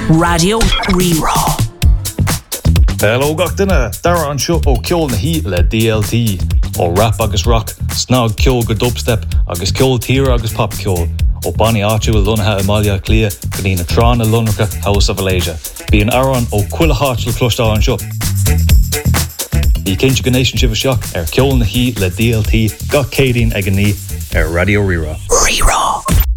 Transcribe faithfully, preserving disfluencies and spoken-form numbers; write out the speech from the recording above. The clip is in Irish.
Radio Rerá. Hello gach duine, dara an seo ó ceol na hí le D L T, ó rap agus rock, snog ceol go dubstep, agus ceol tír agus pop ceol, ó Bonnie áitiú lunathe Amalia Clia, go dtí na trán na lunracha House of Malaysia. Bí an aran ó cuila háit le clostá an seo. Bhí cinse go nation sibh seach ar ceol na hí le D L T, gach cédín ag an ní ar Radio Rerá. Rerá.